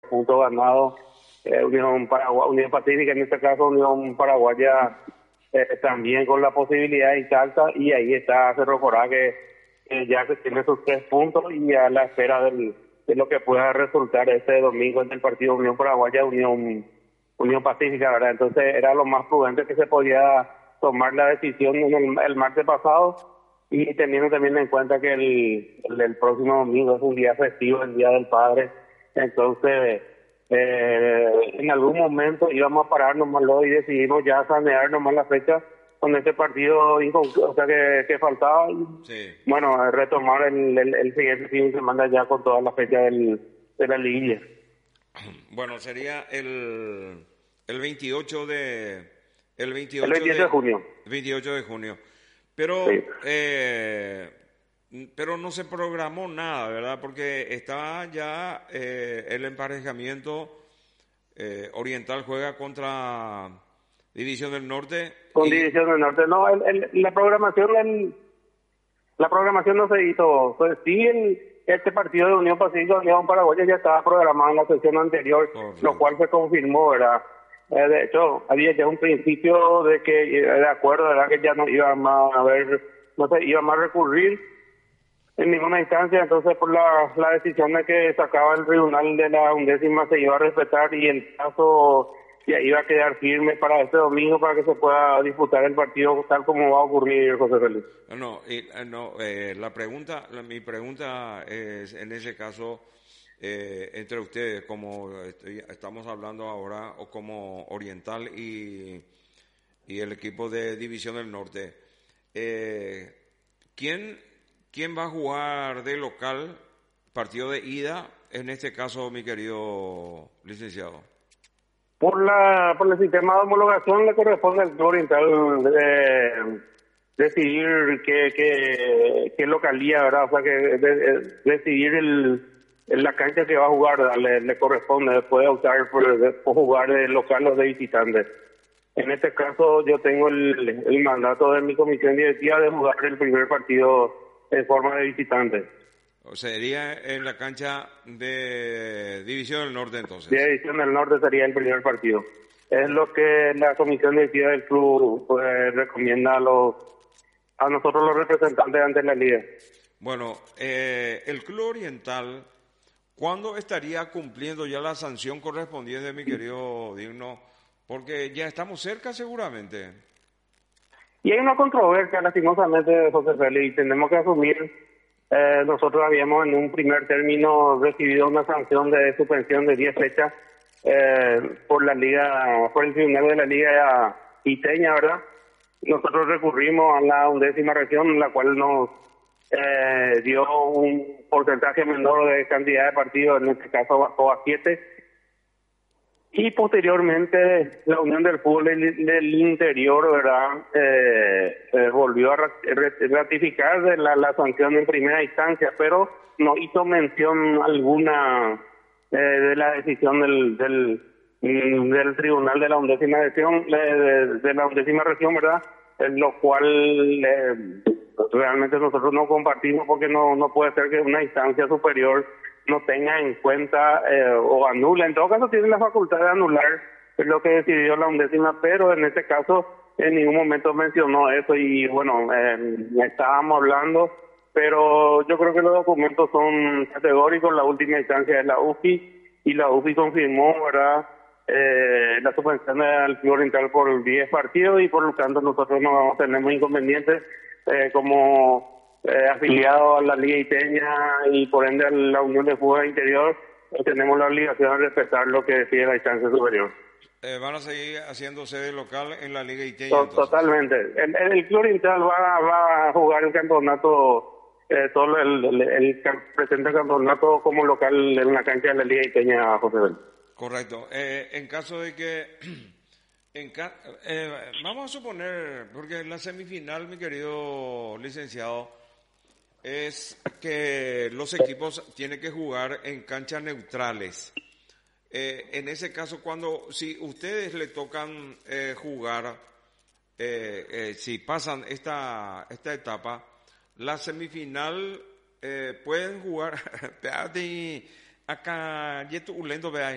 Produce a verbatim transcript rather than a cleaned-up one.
puntos ganados. Eh, Unión Paraguay, Unión Pacífica, en este caso Unión Paraguaya, eh, también con la posibilidad intacta, y ahí está Cerro Corá, que eh, ya que tiene sus tres puntos y a la espera del, de lo que pueda resultar este domingo en el partido Unión Paraguaya, Unión, Unión Pacífica, ¿verdad? Entonces era lo más prudente que se podía tomar la decisión en el, el martes pasado, y teniendo también en cuenta que el, el, el próximo domingo es un día festivo, el Día del Padre. Entonces eh, en algún momento íbamos a parar nomás lo y decidimos ya sanear nomás la fecha con este partido, o sea, que, que faltaba, y Sí. bueno, retomar el, el, el siguiente fin de semana ya con toda la fecha del, de la liguilla. Bueno, sería el, el veintiocho de el veintiocho, el veintiocho de junio. veintiocho de junio. Pero Sí. eh, pero no se programó nada, ¿verdad? Porque está ya eh, el emparejamiento. eh, Oriental juega contra División del Norte. Con y... División del Norte. No, el, el, la programación el, la programación no se hizo. Pues sí, el, este partido de Unión Pacífica, Unión Paraguaya ya estaba programado en la sesión anterior, Correcto. lo cual se confirmó, ¿verdad? Eh, de hecho, había ya un principio de que, eh, de acuerdo, ¿verdad? Que ya no iba más a haber, no se iba más a recurrir en ninguna instancia. Entonces, por la, la decisión de que sacaba el tribunal de la undécima se iba a respetar, y el caso ya iba a quedar firme para este domingo para que se pueda disputar el partido tal como va a ocurrir, José Félix. No, y, no eh, la pregunta, la, mi pregunta es, en ese caso, eh, entre ustedes, como estoy, estamos hablando ahora, o como Oriental y, y el equipo de División del Norte, eh, ¿quién, ¿quién va a jugar de local partido de ida, en este caso, mi querido licenciado? Por la por el sistema de homologación le corresponde al Club Oriental eh, decidir qué, qué, qué localía, ¿verdad? O sea, que de, de, decidir el, la cancha que va a jugar, ¿verdad? Le, le corresponde, puede optar por, por jugar de local o de visitante. En este caso yo tengo el, el mandato de mi comisión directiva de jugar el primer partido en forma de visitante. O sería en la cancha de División del Norte, entonces. De División del Norte sería el primer partido. Es lo que la comisión directiva del club pues, recomienda a los a nosotros los representantes ante la liga. Bueno, eh, el Club Oriental, ¿cuándo estaría cumpliendo ya la sanción correspondiente, mi querido Digno? Porque ya estamos cerca seguramente. Y hay una controversia, lastimosamente, José Félix, y tenemos que asumir. Eh, nosotros habíamos en un primer término recibido una sanción de suspensión de diez fechas eh, por la liga, por el tribunal de la liga iteña, ¿verdad? Nosotros recurrimos a la undécima región, la cual nos eh, dio un porcentaje menor de cantidad de partidos, en este caso bajó a siete. Y posteriormente la Unión del Fútbol del, del Interior, ¿verdad? Eh, eh, volvió a ratificar de la, la sanción en primera instancia, pero no hizo mención alguna eh, de la decisión del, del del tribunal de la undécima región, de, de la undécima región, ¿verdad? En lo cual eh, realmente nosotros no compartimos, porque no no puede ser que una instancia superior no tenga en cuenta eh, o anula. En todo caso tiene la facultad de anular lo que decidió la undécima, pero en este caso en ningún momento mencionó eso. Y bueno, eh, estábamos hablando, pero yo creo que los documentos son categóricos. La última instancia es la U F I, y la U F I confirmó, ¿verdad?, eh, la suspensión del Club Oriental por diez partidos, y por lo tanto nosotros no tenemos inconvenientes eh, como Eh, afiliado a la Liga Iteña y por ende a la Unión de Fútbol Interior, eh, tenemos la obligación de respetar lo que decide la instancia superior. Eh, ¿Van a seguir haciendo sede local en la Liga Iteña? To- totalmente. El, el Club Oriental va, va a jugar el campeonato, eh, todo el, el, el, el presenta el campeonato como local en la cancha de la Liga Iteña, José Bel. Correcto. Eh, en caso de que... En ca- eh, vamos a suponer, porque la semifinal, mi querido licenciado, es que los equipos tienen que jugar en canchas neutrales. Eh, en ese caso, cuando si ustedes le tocan eh, jugar, eh, eh, si pasan esta esta etapa, la semifinal eh, pueden jugar. Acá, y tu ulendo, vea.